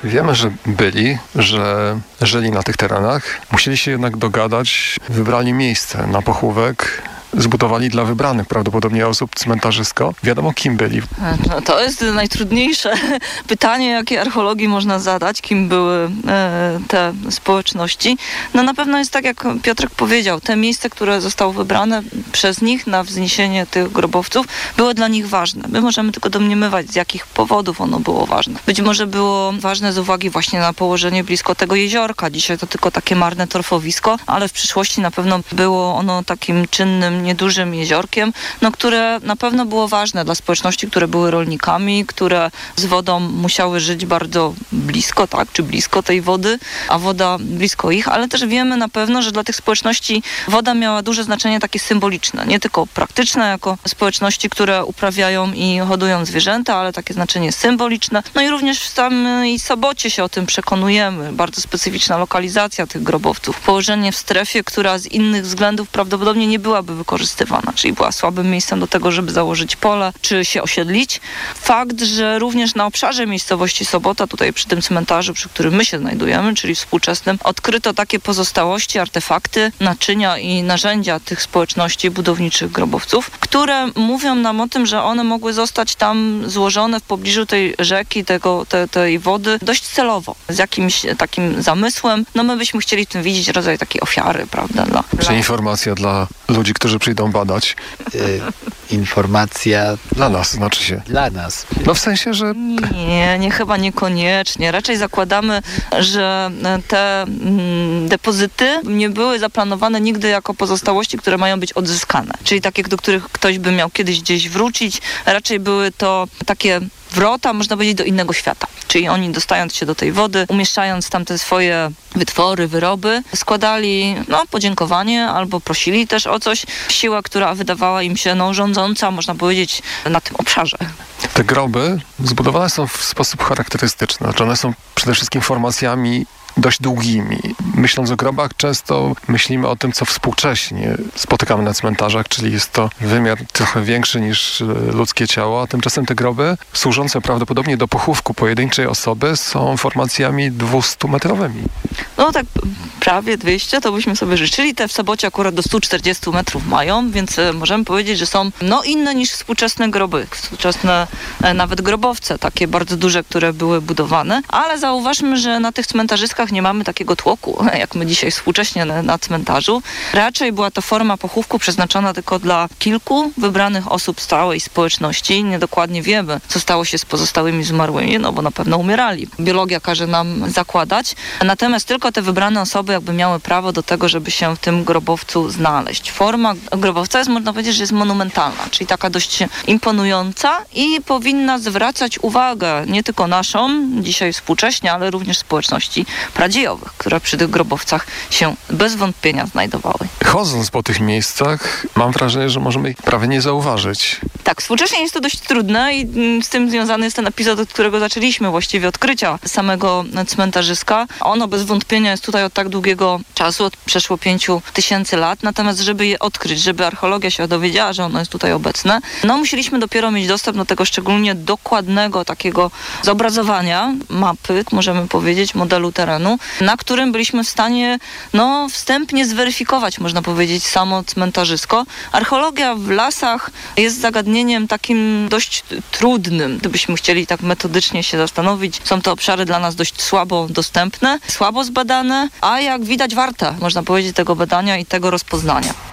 Wiemy, że byli, że żyli na tych terenach. Musieli się jednak dogadać, wybrali miejsce na pochówek. Zbudowali dla wybranych prawdopodobnie osób cmentarzysko. Wiadomo, kim byli. No, to jest najtrudniejsze pytanie, jakie archeologii można zadać, kim były te społeczności. No na pewno jest tak, jak Piotrek powiedział, te miejsca, które zostały wybrane przez nich na wzniesienie tych grobowców, były dla nich ważne. My możemy tylko domniemywać, z jakich powodów ono było ważne. Być może było ważne z uwagi właśnie na położenie blisko tego jeziorka. Dzisiaj to tylko takie marne torfowisko, ale w przyszłości na pewno było ono takim czynnym, niedużym jeziorkiem, które na pewno było ważne dla społeczności, które były rolnikami, które z wodą musiały żyć bardzo blisko, tak, czy blisko tej wody, a woda blisko ich, ale też wiemy na pewno, że dla tych społeczności woda miała duże znaczenie takie symboliczne, nie tylko praktyczne, jako społeczności, które uprawiają i hodują zwierzęta, ale takie znaczenie symboliczne. No i również w samej Sobocie się o tym przekonujemy. Bardzo specyficzna lokalizacja tych grobowców. Położenie w strefie, która z innych względów prawdopodobnie nie byłaby wykorzystywana, czyli była słabym miejscem do tego, żeby założyć pole, czy się osiedlić. Fakt, że również na obszarze miejscowości Sobota, tutaj przy tym cmentarzu, przy którym my się znajdujemy, czyli współczesnym, odkryto takie pozostałości, artefakty, naczynia i narzędzia tych społeczności budowniczych grobowców, które mówią nam o tym, że one mogły zostać tam złożone w pobliżu tej rzeki, tej wody dość celowo, z jakimś takim zamysłem. No my byśmy chcieli w tym widzieć rodzaj takiej ofiary, prawda? Czy informacja dla ludzi, którzy przyjdą badać? Informacja... Dla nas, znaczy się. Dla nas. No w sensie, że... Nie, chyba niekoniecznie. Raczej zakładamy, że te depozyty nie były zaplanowane nigdy jako pozostałości, które mają być odzyskane. Czyli takie, do których ktoś by miał kiedyś gdzieś wrócić. Raczej były to takie wrota, można powiedzieć, do innego świata. Czyli oni, dostając się do tej wody, umieszczając tam te swoje wytwory, wyroby, składali podziękowanie albo prosili też o coś. Siła, która wydawała im się rządząca, można powiedzieć, na tym obszarze. Te groby zbudowane są w sposób charakterystyczny. Znaczy one są przede wszystkim formacjami dość długimi. Myśląc o grobach, często myślimy o tym, co współcześnie spotykamy na cmentarzach, czyli jest to wymiar trochę większy niż ludzkie ciało, a tymczasem te groby, służące prawdopodobnie do pochówku pojedynczej osoby, są formacjami 200-metrowymi. No tak prawie 200, to byśmy sobie życzyli. Te w Sobocie akurat do 140 metrów mają, więc możemy powiedzieć, że są inne niż współczesne groby. Współczesne nawet grobowce, takie bardzo duże, które były budowane. Ale zauważmy, że na tych cmentarzyskach nie mamy takiego tłoku, jak my dzisiaj współcześnie na cmentarzu. Raczej była to forma pochówku przeznaczona tylko dla kilku wybranych osób z całej społeczności. Niedokładnie wiemy, co stało się z pozostałymi zmarłymi, bo na pewno umierali. Biologia każe nam zakładać. Natomiast tylko te wybrane osoby jakby miały prawo do tego, żeby się w tym grobowcu znaleźć. Forma grobowca jest, można powiedzieć, że jest monumentalna, czyli taka dość imponująca i powinna zwracać uwagę nie tylko naszą, dzisiaj współcześnie, ale również społeczności pradziejowych, które przy tych grobowcach się bez wątpienia znajdowały. Chodząc po tych miejscach, mam wrażenie, że możemy ich prawie nie zauważyć. Tak, współcześnie jest to dość trudne i z tym związany jest ten epizod, od którego zaczęliśmy właściwie odkrycia samego cmentarzyska. Ono bez wątpienia jest tutaj od tak długiego czasu, od przeszło 5000 lat, natomiast żeby je odkryć, żeby archeologia się dowiedziała, że ono jest tutaj obecne, musieliśmy dopiero mieć dostęp do tego szczególnie dokładnego takiego zobrazowania, mapy, możemy powiedzieć, modelu terenu, na którym byliśmy w stanie wstępnie zweryfikować, można powiedzieć, samo cmentarzysko. Archeologia w lasach jest zagadnieniem takim dość trudnym, gdybyśmy chcieli tak metodycznie się zastanowić. Są to obszary dla nas dość słabo dostępne, słabo zbadane, a jak widać warte, można powiedzieć, tego badania i tego rozpoznania.